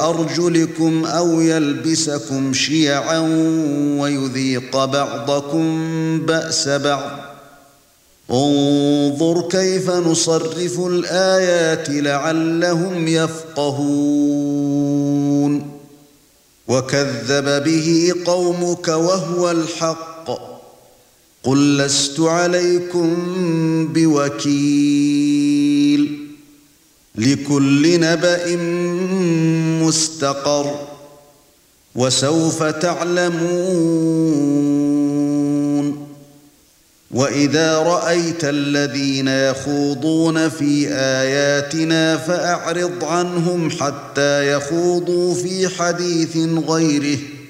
أرجلكم أو يلبسكم شيعا ويذيق بعضكم بأس بعض انظر كيف نصرف الآيات لعلهم يفقهون وكذب به قومك وهو الحق قل لست عليكم بوكيل لكل نبأ مستقر وسوف تعلمون وإذا رأيت الذين يخوضون في آياتنا فأعرض عنهم حتى يخوضوا في حديث غيره